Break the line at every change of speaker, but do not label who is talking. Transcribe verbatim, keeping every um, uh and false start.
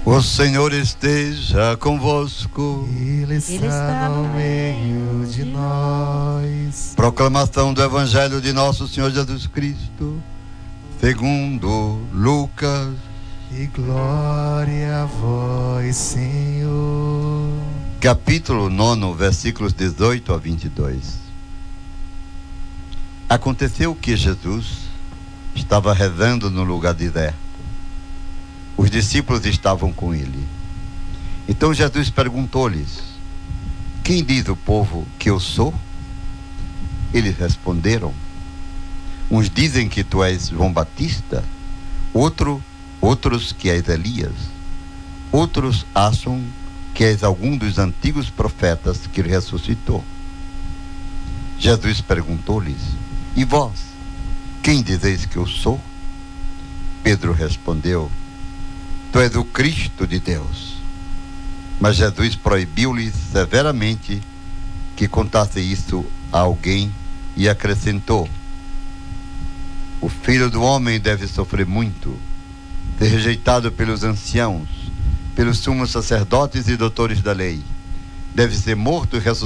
O Senhor esteja convosco.
Ele está,
Ele está
no
no
meio de nós.
Proclamação do Evangelho de Nosso Senhor Jesus Cristo, segundo Lucas.
E glória a vós, Senhor.
Capítulo nove, versículos dezoito a vinte e dois. Aconteceu que Jesus estava rezando no lugar deserto. Os discípulos estavam com ele. Então Jesus perguntou-lhes: quem diz o povo que eu sou? Eles responderam: uns dizem que tu és João Batista, outro, outros que és Elias, outros acham que és algum dos antigos profetas que ressuscitou. Jesus perguntou-lhes: e vós, quem dizeis que eu sou? Pedro respondeu: tu és o Cristo de Deus. Mas Jesus proibiu-lhes severamente que contasse isso a alguém e acrescentou: o Filho do Homem deve sofrer muito, ser rejeitado pelos anciãos, pelos sumos sacerdotes e doutores da lei, deve ser morto e ressuscitado